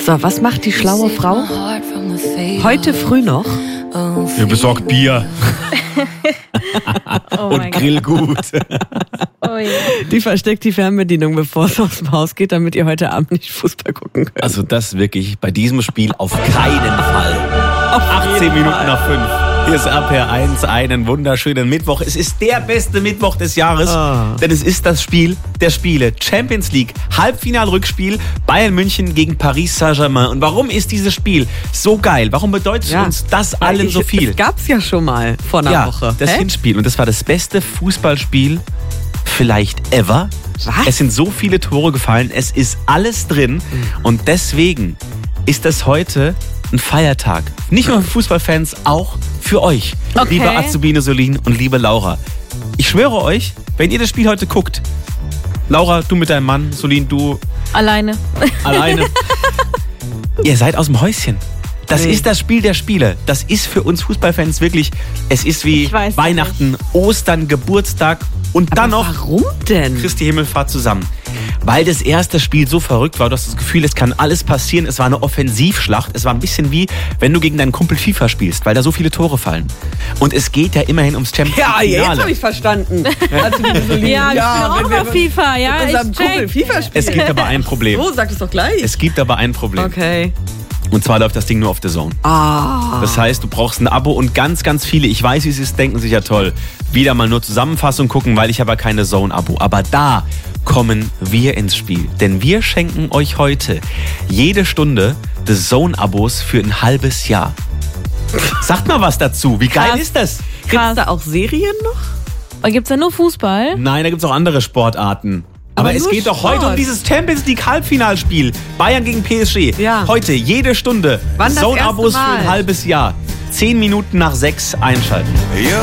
So, was macht die schlaue Frau? Heute früh noch. Ihr besorgt Bier. Und Grillgut. Oh yeah. Die versteckt die Fernbedienung, bevor es aus dem Haus geht, damit ihr heute Abend nicht Fußball gucken könnt. Also das wirklich bei diesem Spiel auf keinen Fall. Auf 18 Minuten nach 5. Hier ist RPR 1, einen wunderschönen Mittwoch. Es ist der beste Mittwoch des Jahres, denn es ist das Spiel der Spiele. Champions League, Halbfinal-Rückspiel, Bayern München gegen Paris Saint-Germain. Und warum ist dieses Spiel so geil? Warum bedeutet uns das allen so viel? Das gab's ja schon mal vor einer Woche. Das Hinspiel. Und das war das beste Fußballspiel vielleicht ever. Was? Es sind so viele Tore gefallen, es ist alles drin. Und deswegen ist das heute ein Feiertag. Nicht nur für Fußballfans, auch für euch. Okay. Liebe Azubine Solin und liebe Laura. Ich schwöre euch, wenn ihr das Spiel heute guckt, Laura, du mit deinem Mann, Solin, du Alleine. Ihr seid aus dem Häuschen. Das ist das Spiel der Spiele. Das ist für uns Fußballfans wirklich, es ist wie Weihnachten, Ostern, Geburtstag und dann noch warum denn? Christi Himmelfahrt zusammen. Weil das erste Spiel so verrückt war, du hast das Gefühl, es kann alles passieren. Es war eine Offensivschlacht. Es war ein bisschen wie, wenn du gegen deinen Kumpel FIFA spielst, weil da so viele Tore fallen. Und es geht ja immerhin ums Champions League Finale. Ja, jetzt habe ich verstanden. Ja, ich bin auch auf FIFA. Ja, mit unserem Kumpel FIFA spielen. Es gibt aber ein Problem. So, sag es doch gleich. Es gibt aber ein Problem. Okay. Und zwar läuft das Ding nur auf The Zone. Das heißt, du brauchst ein Abo und ganz, ganz viele, ich weiß, wie es ist, denken sich ja toll, wieder mal nur Zusammenfassung gucken, weil ich habe ja keine Zone-Abo. Aber da kommen wir ins Spiel. Denn wir schenken euch heute jede Stunde des Zone-Abos für ein halbes Jahr. Sagt mal was dazu. Wie geil ist das? Gibt's da auch Serien noch? Und gibt's da nur Fußball? Nein, da gibt es auch andere Sportarten. Aber es geht doch heute um dieses Champions League Halbfinalspiel. Bayern gegen PSG. Ja. Heute, jede Stunde. Wann das Zone-Abos erste für Mal? ein halbes Jahr. 10 Minuten nach 6 einschalten.